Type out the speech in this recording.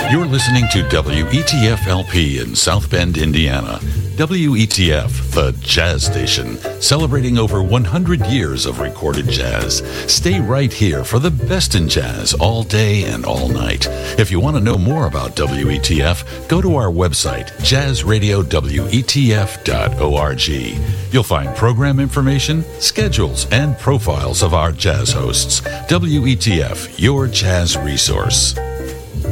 You're listening to WETF LP in South Bend, Indiana. WETF, the jazz station, celebrating over 100 years of recorded jazz. Stay right here for the best in jazz all day and all night. If you want to know more about WETF, go to our website, jazzradiowetf.org. You'll find program information, schedules, and profiles of our jazz hosts. WETF, your jazz resource.